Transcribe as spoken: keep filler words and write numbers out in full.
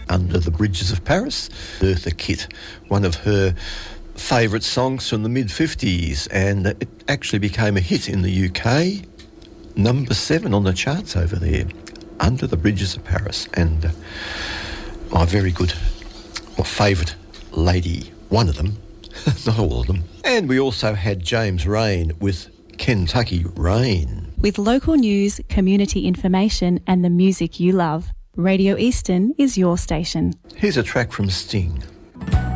Under the Bridges of Paris. Eartha Kitt, one of her favourite songs from the mid-fifties, and it actually became a hit in the U K. Number seven on the charts over there, Under the Bridges of Paris. And uh, my very good, my favourite lady, one of them, not all of them. And we also had James Rain with Kentucky Rain. With local news, community information and the music you love, Radio Eastern is your station. Here's a track from Sting.